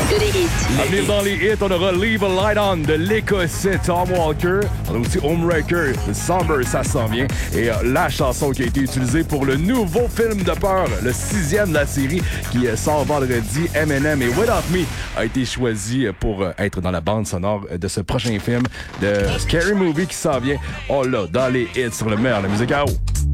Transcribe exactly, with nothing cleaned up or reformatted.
que les hits. À venir dans les hits, on aura Leave a Light On de l'Écossais Tom Walker. On a aussi Homewrecker de Somber, ça s'en vient. Et euh, la chanson qui a été utilisée pour le nouveau film de peur, le sixième de la série, qui euh, sort vendredi, Eminem et Without Me, a été choisi pour euh, être dans la bande sonore de ce prochain film de Scary Movie qui s'en vient. On l'a dans les hits sur le meilleur de la musique à eau.